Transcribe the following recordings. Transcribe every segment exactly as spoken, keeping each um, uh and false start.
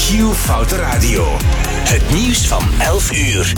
Q Foute Radio. Het nieuws van elf uur.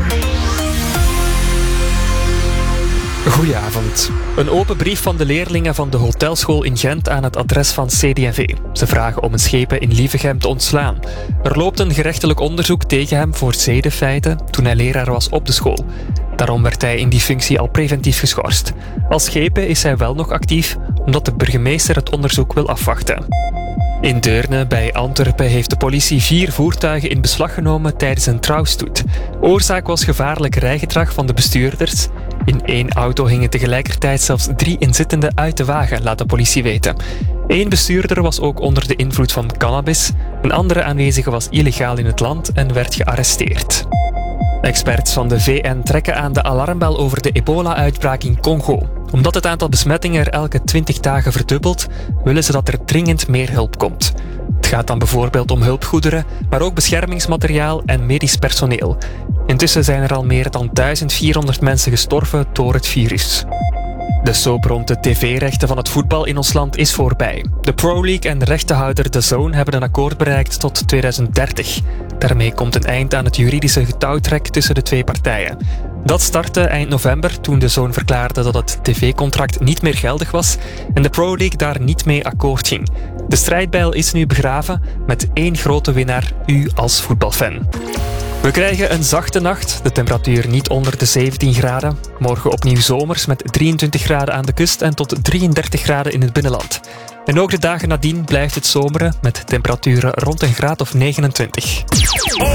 Goedenavond. Een open brief van de leerlingen van de hotelschool in Gent aan het adres van C D V. Ze vragen om een schepen in Lievegem te ontslaan. Er loopt een gerechtelijk onderzoek tegen hem voor zedenfeiten toen hij leraar was op de school. Daarom werd hij in die functie al preventief geschorst. Als schepen is hij wel nog actief, omdat de burgemeester het onderzoek wil afwachten. In Deurne bij Antwerpen heeft de politie vier voertuigen in beslag genomen tijdens een trouwstoet. Oorzaak was gevaarlijk rijgedrag van de bestuurders. In één auto hingen tegelijkertijd zelfs drie inzittenden uit de wagen, laat de politie weten. Eén bestuurder was ook onder de invloed van cannabis. Een andere aanwezige was illegaal in het land en werd gearresteerd. Experts van de V N trekken aan de alarmbel over de ebola-uitbraak in Congo. Omdat het aantal besmettingen er elke twintig dagen verdubbelt, willen ze dat er dringend meer hulp komt. Het gaat dan bijvoorbeeld om hulpgoederen, maar ook beschermingsmateriaal en medisch personeel. Intussen zijn er al meer dan duizend vierhonderd mensen gestorven door het virus. De soap rond de tv-rechten van het voetbal in ons land is voorbij. De Pro League en de rechtenhouder D A Z N hebben een akkoord bereikt tot tweeduizend dertig. Daarmee komt een eind aan het juridische getouwtrek tussen de twee partijen. Dat startte eind november toen D A Z N verklaarde dat het tv-contract niet meer geldig was en de Pro League daar niet mee akkoord ging. De strijdbijl is nu begraven met één grote winnaar, u als voetbalfan. We krijgen een zachte nacht, de temperatuur niet onder de zeventien graden. Morgen opnieuw zomers met drieëntwintig graden aan de kust en tot drieëndertig graden in het binnenland. En ook de dagen nadien blijft het zomeren met temperaturen rond een graad of negenentwintig.